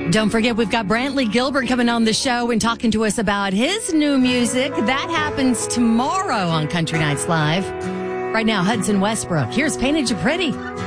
Don't forget, we've got Brantley Gilbert coming on the show and talking to us about his new music. That happens tomorrow on Country Nights Live. Right now, Hudson Westbrook. Here's Painted You Pretty.